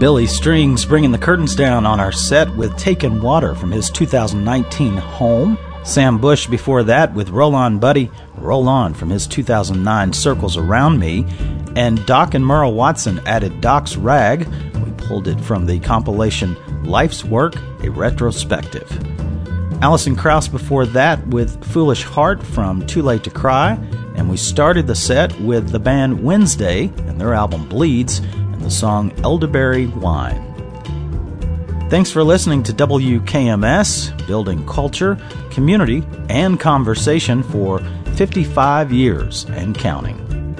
Billy Strings bringing the curtains down on our set with Takin' Water from his 2019 Home. Sam Bush before that with Roll On Buddy, Roll On from his 2009 Circles Around Me. And Doc and Merle Watson added Doc's Rag. We pulled it from the compilation Life's Work, a Retrospective. Alison Krauss before that with Foolish Heart from Too Late to Cry. And we started the set with the band Wednesday and their album Bleeds and the song Elderberry Wine. Thanks for listening to WKMS, building culture, community, and conversation for 55 years and counting.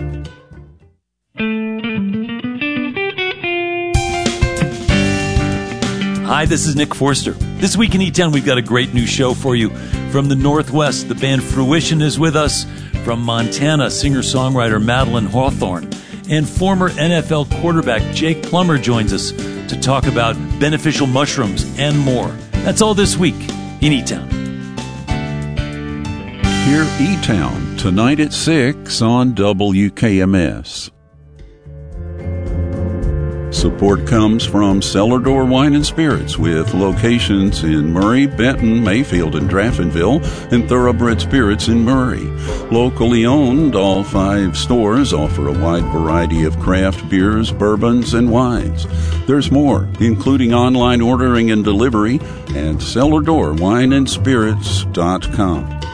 Hi, this is Nick Forster. This week in E-Town, we've got a great new show for you. From the Northwest, the band Fruition is with us. From Montana, singer-songwriter Madeline Hawthorne. And former NFL quarterback Jake Plummer joins us to talk about beneficial mushrooms and more. That's all this week in E-Town. Hear E-Town tonight at 6 on WKMS. Support comes from Cellar Door Wine and Spirits with locations in Murray, Benton, Mayfield, and Draftonville, and Thoroughbred Spirits in Murray. Locally owned, all 5 stores offer a wide variety of craft beers, bourbons, and wines. There's more, including online ordering and delivery at CellarDoorWineandSpirits.com.